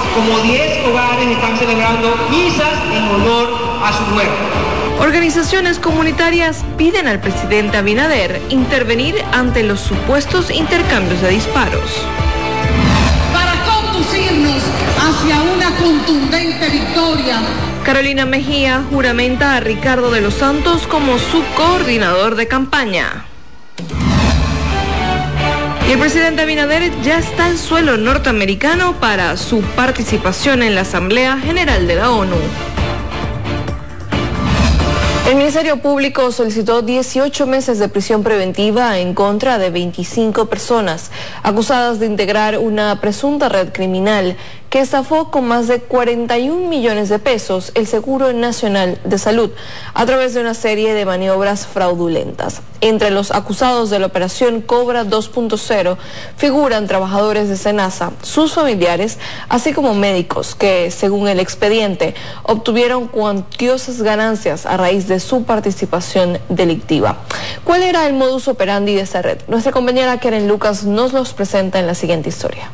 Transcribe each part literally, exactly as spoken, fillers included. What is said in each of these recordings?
como diez hogares están celebrando misas en honor a su muerte. Organizaciones comunitarias piden al presidente Abinader intervenir ante los supuestos intercambios de disparos. Para conducirnos hacia una contundente victoria. Carolina Mejía juramenta a Ricardo de los Santos como su coordinador de campaña. Y el presidente Abinader ya está en suelo norteamericano para su participación en la Asamblea General de la ONU. El Ministerio Público solicitó dieciocho meses de prisión preventiva en contra de veinticinco personas acusadas de integrar una presunta red criminal que estafó con más de cuarenta y un millones de pesos el Seguro Nacional de Salud a través de una serie de maniobras fraudulentas. Entre los acusados de la operación Cobra dos punto cero figuran trabajadores de SENASA, sus familiares, así como médicos que, según el expediente, obtuvieron cuantiosas ganancias a raíz de su participación delictiva. ¿Cuál era el modus operandi de esta red? Nuestra compañera Karen Lucas nos los presenta en la siguiente historia.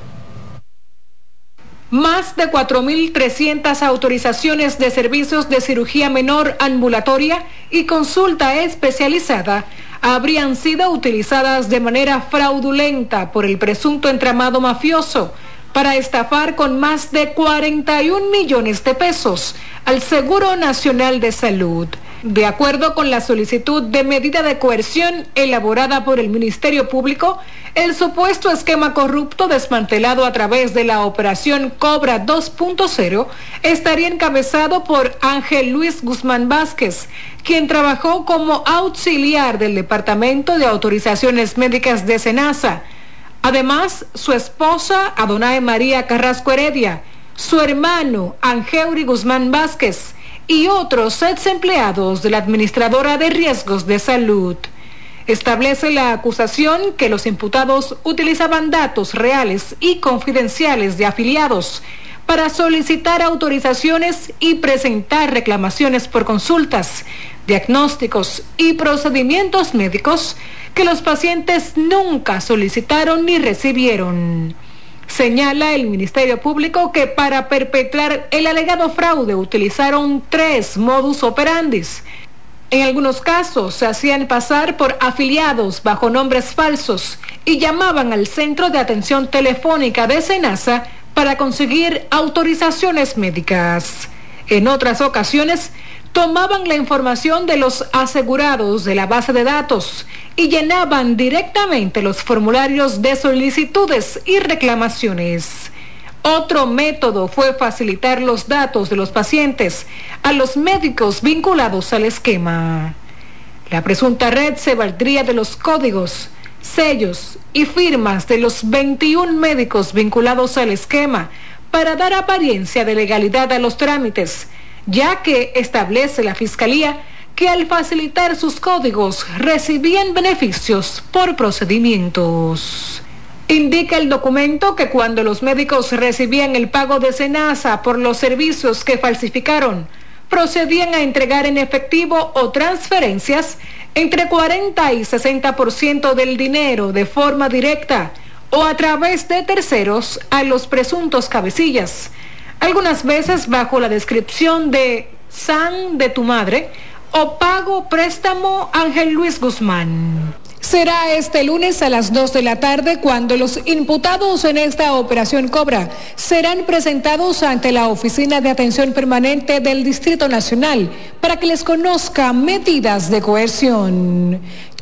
Más de cuatro mil trescientas autorizaciones de servicios de cirugía menor ambulatoria y consulta especializada habrían sido utilizadas de manera fraudulenta por el presunto entramado mafioso para estafar con más de cuarenta y un millones de pesos al Seguro Nacional de Salud. De acuerdo con la solicitud de medida de coerción elaborada por el Ministerio Público, el supuesto esquema corrupto desmantelado a través de la operación Cobra dos punto cero estaría encabezado por Ángel Luis Guzmán Vázquez, quien trabajó como auxiliar del Departamento de Autorizaciones Médicas de SENASA. Además, su esposa, Adonai María Carrasco Heredia, su hermano, Angeuri Guzmán Vázquez, y otros ex empleados de la Administradora de Riesgos de Salud. Establece la acusación que los imputados utilizaban datos reales y confidenciales de afiliados para solicitar autorizaciones y presentar reclamaciones por consultas, diagnósticos y procedimientos médicos que los pacientes nunca solicitaron ni recibieron. Señala el Ministerio Público que para perpetrar el alegado fraude utilizaron tres modus operandis. En algunos casos se hacían pasar por afiliados bajo nombres falsos y llamaban al Centro de Atención Telefónica de SENASA para conseguir autorizaciones médicas. En otras ocasiones, tomaban la información de los asegurados de la base de datos y llenaban directamente los formularios de solicitudes y reclamaciones. Otro método fue facilitar los datos de los pacientes a los médicos vinculados al esquema. La presunta red se valdría de los códigos, sellos y firmas de los veintiún médicos vinculados al esquema para dar apariencia de legalidad a los trámites, ya que establece la Fiscalía que al facilitar sus códigos recibían beneficios por procedimientos. Indica el documento que cuando los médicos recibían el pago de SENASA por los servicios que falsificaron, procedían a entregar en efectivo o transferencias entre cuarenta y sesenta por ciento del dinero de forma directa o a través de terceros a los presuntos cabecillas, algunas veces bajo la descripción de San de tu madre o pago préstamo Ángel Luis Guzmán. Será este lunes a las dos de la tarde cuando los imputados en esta operación Cobra serán presentados ante la Oficina de Atención Permanente del Distrito Nacional para que les conozca medidas de coerción.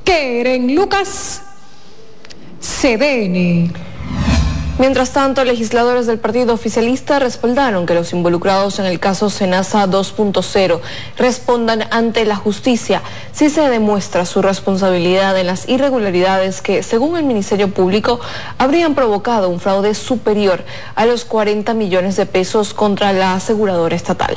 Keren Lucas, C D N. Mientras tanto, legisladores del partido oficialista respaldaron que los involucrados en el caso SENASA dos punto cero respondan ante la justicia si se demuestra su responsabilidad en las irregularidades que, según el Ministerio Público, habrían provocado un fraude superior a los cuarenta millones de pesos contra la aseguradora estatal.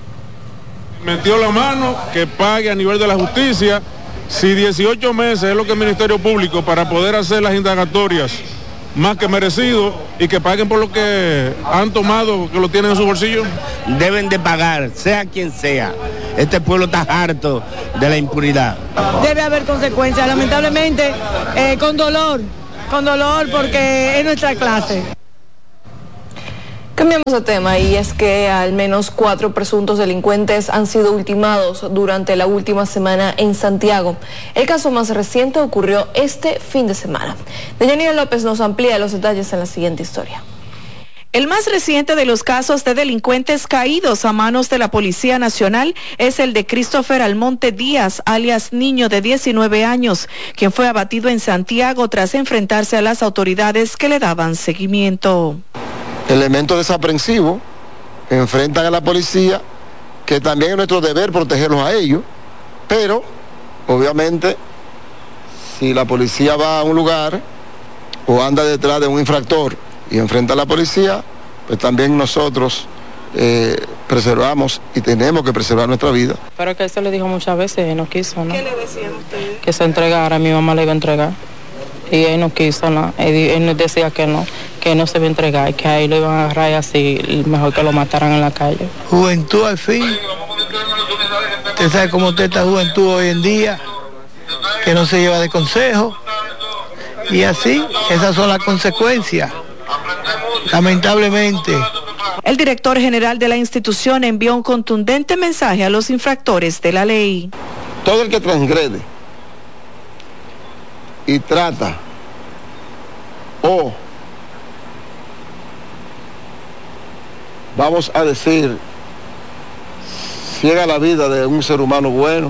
Metió la mano, que pague a nivel de la justicia. Si dieciocho meses es lo que el Ministerio Público para poder hacer las indagatorias más que merecido y que paguen por lo que han tomado, que lo tienen en su bolsillo. Deben de pagar, sea quien sea. Este pueblo está harto de la impunidad. Debe haber consecuencias, lamentablemente, eh, con dolor, con dolor porque es nuestra clase. Cambiamos de tema y es que al menos cuatro presuntos delincuentes han sido ultimados durante la última semana en Santiago. El caso más reciente ocurrió este fin de semana. Deyanira López nos amplía los detalles en la siguiente historia. El más reciente de los casos de delincuentes caídos a manos de la Policía Nacional es el de Christopher Almonte Díaz, alias Niño, de diecinueve años, quien fue abatido en Santiago tras enfrentarse a las autoridades que le daban seguimiento. Elementos desaprensivos enfrentan a la policía, que también es nuestro deber protegerlos a ellos, pero obviamente si la policía va a un lugar o anda detrás de un infractor y enfrenta a la policía, pues también nosotros eh, preservamos y tenemos que preservar nuestra vida. Pero que él se le dijo muchas veces y no quiso, ¿no? ¿Qué le decían ustedes? Que se entregara, mi mamá le iba a entregar. Y él no quiso, ¿no? Él, él nos decía que no, que no se iba a entregar, que ahí lo iban a agarrar y así, mejor que lo mataran en la calle. Juventud al fin. Usted sabe cómo está esta juventud hoy en día, que no se lleva de consejo. Y así, esas son las consecuencias. Lamentablemente. El director general de la institución envió un contundente mensaje a los infractores de la ley. Todo el que transgrede y trata o, vamos a decir, ciega la vida de un ser humano bueno,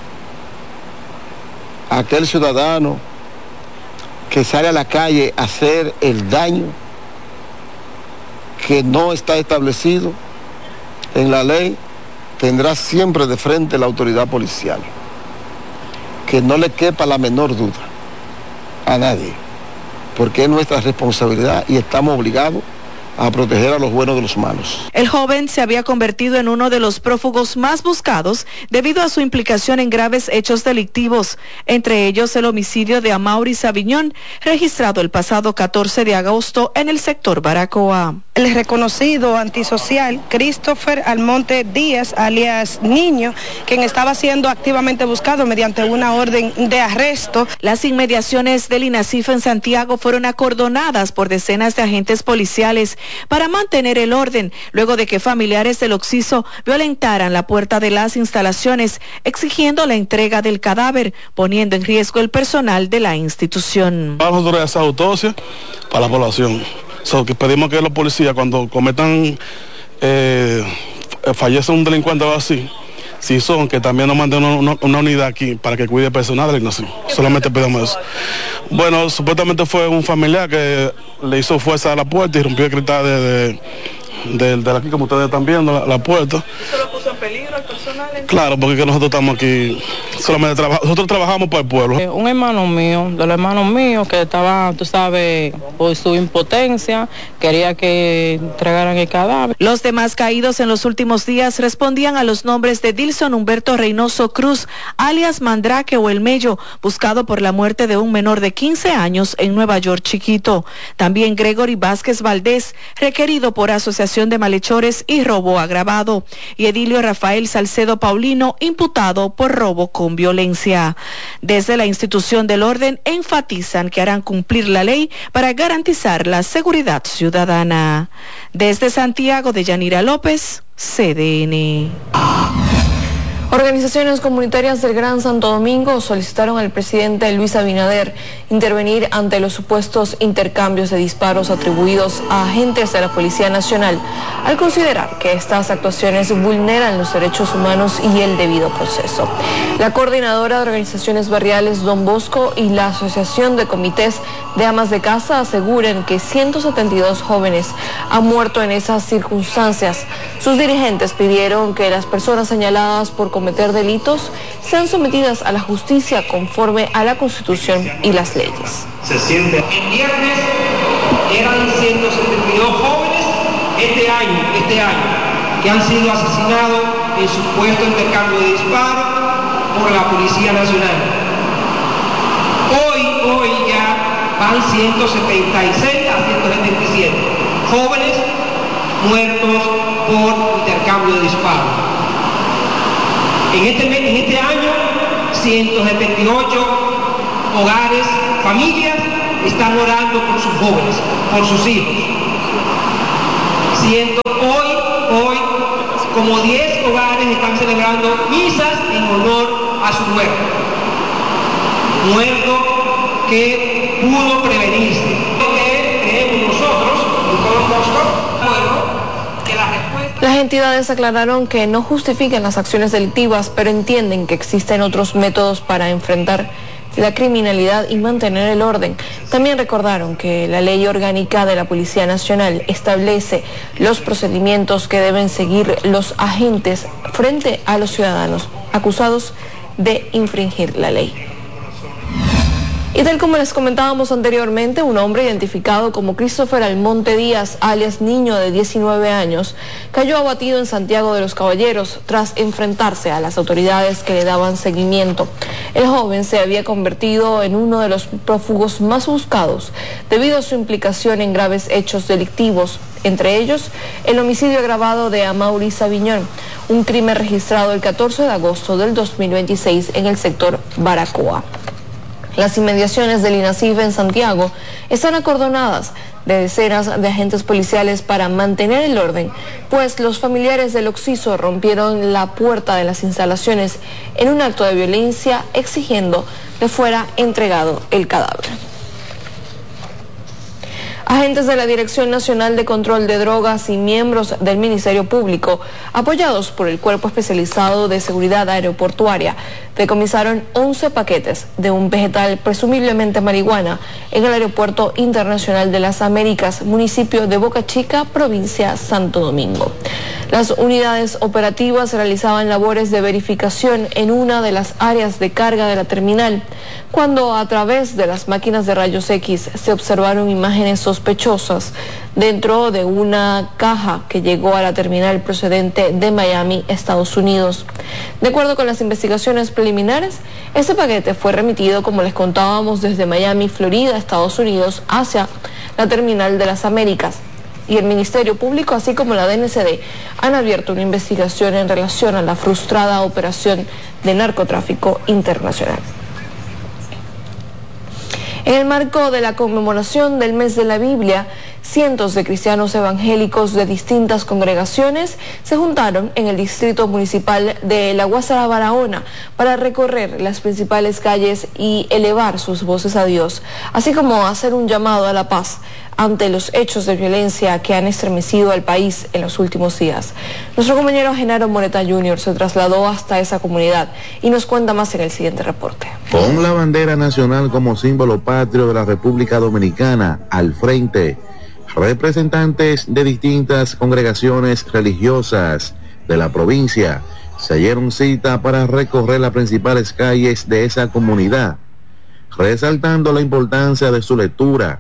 aquel ciudadano que sale a la calle a hacer el daño que no está establecido en la ley, tendrá siempre de frente la autoridad policial. Que no le quepa la menor duda a nadie, porque es nuestra responsabilidad y estamos obligados a proteger a los buenos de los malos. El joven se había convertido en uno de los prófugos más buscados debido a su implicación en graves hechos delictivos, entre ellos el homicidio de Amaury Saviñón, registrado el pasado catorce de agosto en el sector Baracoa. El reconocido antisocial Christopher Almonte Díaz, alias Niño, quien estaba siendo activamente buscado mediante una orden de arresto. Las inmediaciones del INASIF en Santiago fueron acordonadas por decenas de agentes policiales para mantener el orden, luego de que familiares del occiso violentaran la puerta de las instalaciones, exigiendo la entrega del cadáver, poniendo en riesgo el personal de la institución. Vamos a hacer esa autopsia para la población. So, que pedimos que los policías, cuando cometan, eh, fallece un delincuente o así, si son, que también nos manden una, una, una unidad aquí para que cuide personal de la iglesia. Solamente pedimos eso. Bueno, supuestamente fue un familiar que le hizo fuerza a la puerta y rompió el cristal de, de, de, de aquí, como ustedes están viendo, la, la puerta. ¿Eso lo puso en peligro al personal? Entonces? Claro, porque nosotros estamos aquí, solamente traba, nosotros trabajamos para el pueblo. Eh, un hermano mío, de los hermanos míos, que estaba, tú sabes, por su impotencia, quería que entregaran el cadáver. Los demás caídos en los últimos días respondían a los nombres de Dilson Humberto Reynoso Cruz, alias Mandrake o El Mello, buscado por la muerte de un menor de quince años en Nueva York Chiquito. También Gregory Vázquez Valdés, requerido por asociación de malhechores y robo agravado. Y Edilio Rafael Salcedo Paulino, imputado por robo con violencia. Desde la institución del orden enfatizan que harán cumplir la ley para garantizar la seguridad ciudadana. Desde Santiago, Deyanira López, C D N. Organizaciones comunitarias del Gran Santo Domingo solicitaron al presidente Luis Abinader intervenir ante los supuestos intercambios de disparos atribuidos a agentes de la Policía Nacional, al considerar que estas actuaciones vulneran los derechos humanos y el debido proceso. La coordinadora de organizaciones barriales Don Bosco y la Asociación de Comités de Amas de Casa aseguran que ciento setenta y dos jóvenes han muerto en esas circunstancias. Sus dirigentes pidieron que las personas señaladas por cometer delitos sean sometidas a la justicia conforme a la Constitución y las leyes. Se siente. El viernes eran ciento setenta y dos jóvenes este año, este año, que han sido asesinados en supuesto intercambio de disparos por la Policía Nacional. Hoy, hoy ya van ciento setenta y seis a ciento setenta y siete jóvenes muertos por intercambio de disparos. En este, en este año, ciento setenta y ocho hogares, familias, están orando por sus jóvenes, por sus hijos. Siendo hoy, hoy, como diez hogares están celebrando misas en honor a su muerto. Muerto que pudo prevenirse. Que creemos nosotros, en todo costo, que la respuesta... Las entidades aclararon que no justifican las acciones delictivas, pero entienden que existen otros métodos para enfrentar la criminalidad y mantener el orden. También recordaron que la ley orgánica de la Policía Nacional establece los procedimientos que deben seguir los agentes frente a los ciudadanos acusados de infringir la ley. Y tal como les comentábamos anteriormente, un hombre identificado como Christopher Almonte Díaz, alias Niño, de diecinueve años, cayó abatido en Santiago de los Caballeros tras enfrentarse a las autoridades que le daban seguimiento. El joven se había convertido en uno de los prófugos más buscados debido a su implicación en graves hechos delictivos, entre ellos el homicidio agravado de Amaury Saviñón, un crimen registrado el catorce de agosto del dos mil veintiséis en el sector Baracoa. Las inmediaciones del INASIF en Santiago están acordonadas de decenas de agentes policiales para mantener el orden, pues los familiares del occiso rompieron la puerta de las instalaciones en un acto de violencia exigiendo que fuera entregado el cadáver. Agentes de la Dirección Nacional de Control de Drogas y miembros del Ministerio Público, apoyados por el Cuerpo Especializado de Seguridad Aeroportuaria, decomisaron once paquetes de un vegetal presumiblemente marihuana en el Aeropuerto Internacional de las Américas, municipio de Boca Chica, provincia Santo Domingo. Las unidades operativas realizaban labores de verificación en una de las áreas de carga de la terminal, cuando a través de las máquinas de rayos X se observaron imágenes sospechosas dentro de una caja que llegó a la terminal procedente de Miami, Estados Unidos. De acuerdo con las investigaciones preliminares, este paquete fue remitido, como les contábamos, desde Miami, Florida, Estados Unidos, hacia la terminal de las Américas. Y el Ministerio Público, así como la D N C D, han abierto una investigación en relación a la frustrada operación de narcotráfico internacional. En el marco de la conmemoración del mes de la Biblia, cientos de cristianos evangélicos de distintas congregaciones se juntaron en el distrito municipal de La Guásara Barahona para recorrer las principales calles y elevar sus voces a Dios, así como hacer un llamado a la paz ante los hechos de violencia que han estremecido al país en los últimos días. Nuestro compañero Genaro Moreta junior se trasladó hasta esa comunidad y nos cuenta más en el siguiente reporte. Con la bandera nacional como símbolo patrio de la República Dominicana al frente, representantes de distintas congregaciones religiosas de la provincia se dieron cita para recorrer las principales calles de esa comunidad, resaltando la importancia de su lectura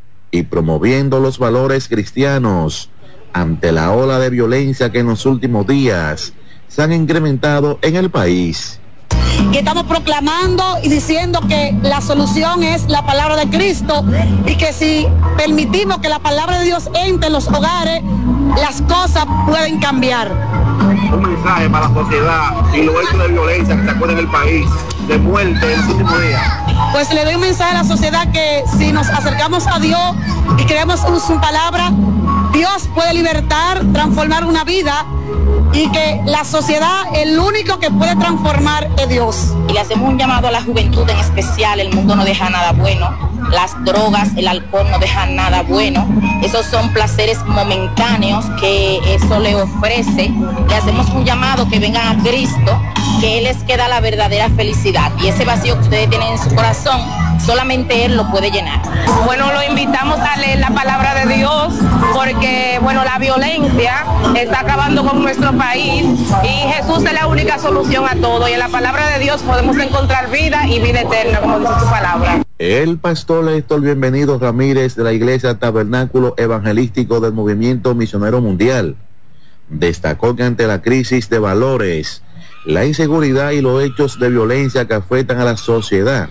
y promoviendo los valores cristianos ante la ola de violencia que en los últimos días se han incrementado en el país. Que estamos proclamando y diciendo que la solución es la palabra de Cristo y que si permitimos que la palabra de Dios entre en los hogares, las cosas pueden cambiar. Un mensaje para la sociedad y los hechos de violencia que se acuerdan en el país, de muerte en los últimos días. Pues le doy un mensaje a la sociedad que si nos acercamos a Dios y creemos en su palabra, Dios puede libertar, transformar una vida, y que la sociedad, el único que puede transformar es Dios. Y le hacemos un llamado a la juventud en especial. El mundo no deja nada bueno, las drogas, el alcohol no dejan nada bueno, esos son placeres momentáneos que eso le ofrece. Le hacemos un llamado que vengan a Cristo, que Él es que da la verdadera felicidad, y ese vacío que ustedes tienen en su corazón, solamente Él lo puede llenar. Bueno, lo invitamos a leer la palabra de Dios, porque bueno, la violencia está acabando con nuestro país y Jesús es la única solución a todo, y en la palabra de Dios podemos encontrar vida y vida eterna, como dice su palabra. El pastor Héctor Bienvenido Ramírez, de la Iglesia Tabernáculo Evangelístico del Movimiento Misionero Mundial, destacó que ante la crisis de valores, la inseguridad y los hechos de violencia que afectan a la sociedad,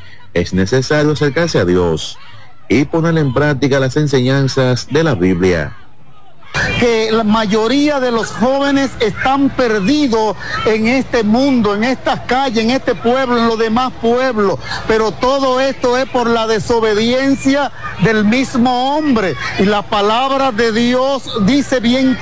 es necesario acercarse a Dios y poner en práctica las enseñanzas de la Biblia. que la mayoría de los jóvenes están perdidos en este mundo, en estas calles, en este pueblo, en los demás pueblos, pero todo esto es por la desobediencia del mismo hombre, y la palabra de Dios dice bien